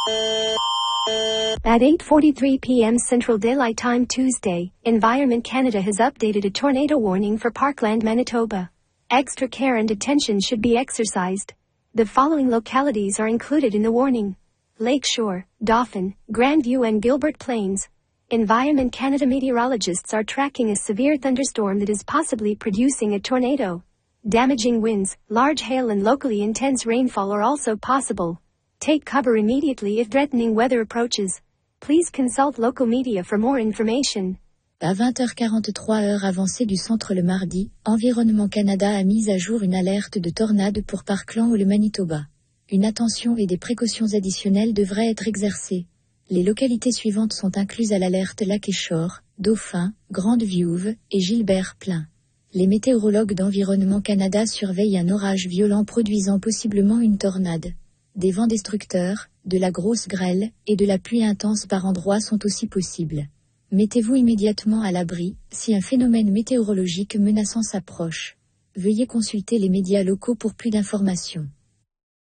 At 8:43 p.m. Central Daylight Time Tuesday, Environment Canada has updated a tornado warning for Parkland, Manitoba. Extra care and attention should be exercised. The following localities are included in the warning: Lakeshore, Dauphin, Grandview and Gilbert Plains. Environment Canada meteorologists are tracking a severe thunderstorm that is possibly producing a tornado. Damaging winds, large hail and locally intense rainfall are also possible. Take cover immediately if threatening weather approaches. Please consult local media for more information. À 20h43 heure avancée du centre le mardi, Environnement Canada a mis à jour une alerte de tornade pour Parkland ou le Manitoba. Une attention et des précautions additionnelles devraient être exercées. Les localités suivantes sont incluses à l'alerte Lakeshore, Dauphin, Grandview et Gilbert Plains. Les météorologues d'Environnement Canada surveillent un orage violent produisant possiblement une tornade. Des vents destructeurs, de la grosse grêle et de la pluie intense par endroits sont aussi possibles. Mettez-vous immédiatement à l'abri si un phénomène météorologique menaçant s'approche. Veuillez consulter les médias locaux pour plus d'informations.